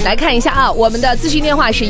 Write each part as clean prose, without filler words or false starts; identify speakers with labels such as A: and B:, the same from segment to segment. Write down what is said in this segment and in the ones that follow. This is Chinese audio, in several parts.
A: 来看一下啊，我们的咨询电话是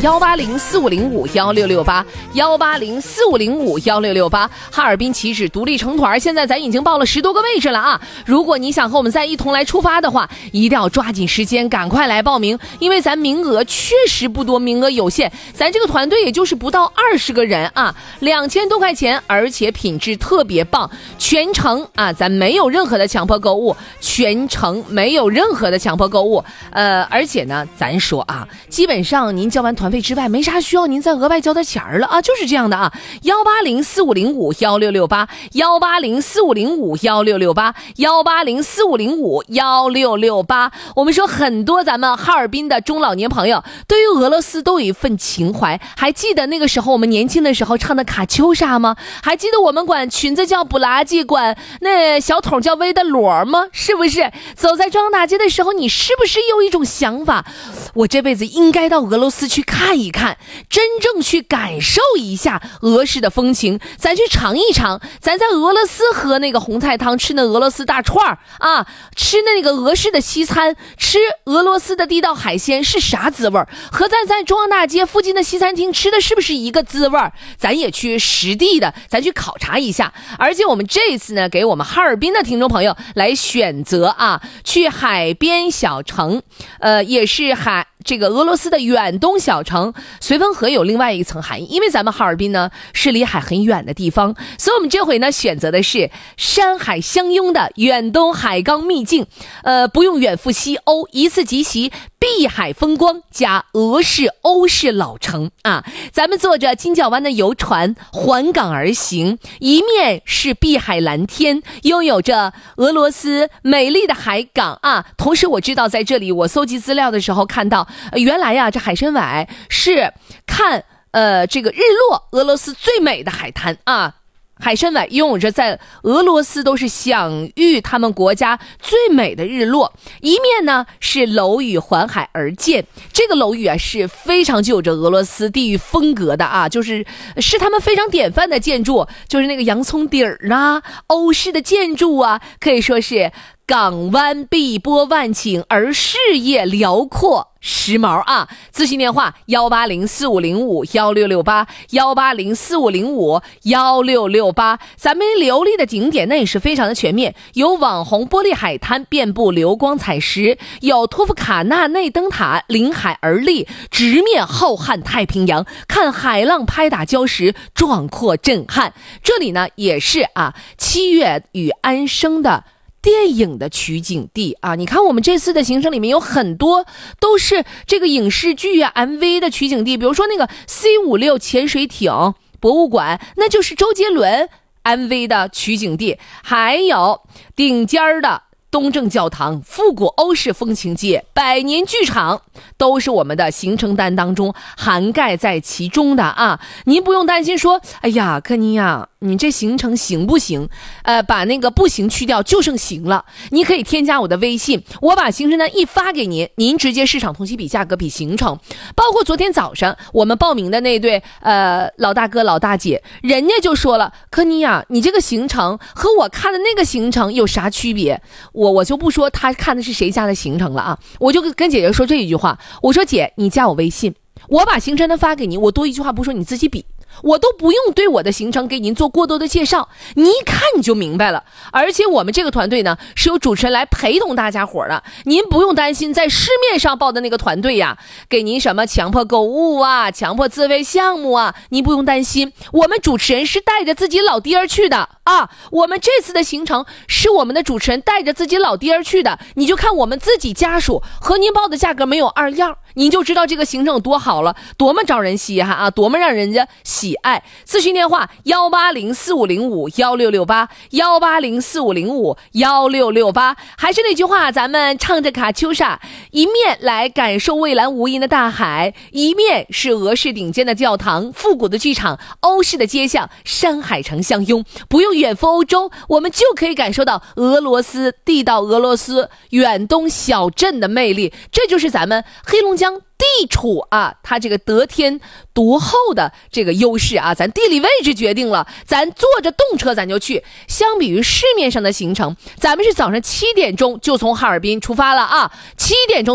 A: 18045051668，18045051668。哈尔滨旗帜独立成团，现在咱已经报了10多个位置了啊！如果你想和我们再一同来出发的话，一定要抓紧时间，赶快来报名，因为咱名额确实不多，名额有限。咱这个团队也就是不到20个人啊，2000多块钱，而且品质特别棒，全程啊，咱没有任何的强迫购物，全程没有任何的强迫购物。而且呢，咱说啊，基本上您交完团费之外，没啥需要您再额外交点钱了啊，就是这样的啊。18045051668，18045051668，18045051668。我们说很多咱们哈尔滨的中老年朋友对于俄罗斯都有一份情怀，还记得那个时候我们年轻的时候唱的卡秋莎吗？还记得我们管裙子叫布拉吉，管那小桶叫维德罗吗？是不是？走在中央大街的时候，你是不是有一种想法，我这辈子应该到俄罗斯去看一看，真正去感受一下俄式的风情，咱去尝一尝，咱在俄罗斯喝那个红菜汤，吃那俄罗斯大串啊，吃那个俄式的西餐，吃俄罗斯的地道海鲜是啥滋味，和咱在中央大街附近的西餐厅吃的是不是一个滋味？咱也去实地的咱去考察一下。而且我们这一次呢，给我们哈尔滨的听众朋友来选择啊，去海边小城，也是这个俄罗斯的远东小城绥芬河有另外一层含义，因为咱们哈尔滨呢是离海很远的地方，所以我们这回呢选择的是山海相拥的远东海港秘境，不用远赴西欧，一次即席碧海风光加俄式欧式老城啊！咱们坐着金角湾的游船环港而行，一面是碧海蓝天，拥有着俄罗斯美丽的海港啊！同时我知道在这里我搜集资料的时候看到，原来呀这海参崴是看这个日落俄罗斯最美的海滩啊。海参崴拥有着在俄罗斯都是享誉他们国家最美的日落，一面呢是楼宇环海而建，这个楼宇啊是非常具有着俄罗斯地域风格的啊，是他们非常典范的建筑，就是那个洋葱底儿啊，欧式的建筑啊，可以说是港湾碧波万顷，而视野辽阔时髦啊！咨询电话18045051668，18045051668。咱们流利的景点那也是非常的全面，有网红玻璃海滩遍布流光彩石，有托夫卡纳内灯塔临海而立，直面浩瀚太平洋，看海浪拍打礁石，壮阔震撼。这里呢也是啊七月与安生的电影的取景地啊，你看我们这次的行程里面有很多都是这个影视剧啊 MV 的取景地，比如说那个 C56 潜水艇博物馆，那就是周杰伦 MV 的取景地，还有顶尖的东正教堂、复古欧式风情街、百年剧场，都是我们的行程单当中涵盖在其中的啊！您不用担心说，哎呀，科尼呀，你这行程行不行？把那个不行去掉，就剩行了。你可以添加我的微信，我把行程单一发给您，您直接市场同期比价格比行程。包括昨天早上我们报名的那对老大哥老大姐，人家就说了，科尼呀，你这个行程和我看的那个行程有啥区别？我就不说他看的是谁家的行程了啊，我就跟姐姐说这一句话，我说姐，你加我微信，我把行程单发给你，我多一句话不说，你自己比，我都不用对我的行程给您做过多的介绍，你一看你就明白了。而且我们这个团队呢是由主持人来陪同大家伙的，您不用担心在市面上报的那个团队呀给您什么强迫购物啊、强迫自费项目啊，您不用担心，我们主持人是带着自己老爹去的啊，我们这次的行程是我们的主持人带着自己老爹去的，你就看我们自己家属和您报的价格没有二样，您就知道这个行程有多好了，多么招人稀罕啊，多么让人家喜爱。咨询电话18045051668，18045051668。还是那句话，咱们唱着卡秋莎，一面来感受蔚蓝无垠的大海，一面是俄式顶尖的教堂、复古的剧场、欧式的街巷，山海城相拥，不用远赴欧洲，我们就可以感受到俄罗斯地道俄罗斯远东小镇的魅力。这就是咱们黑龙江地处啊，它这个得天独厚的这个优势啊，咱地理位置决定了，咱坐着动车咱就去。相比于市面上的行程，咱们是早上7点钟就从哈尔滨出发了啊，7点钟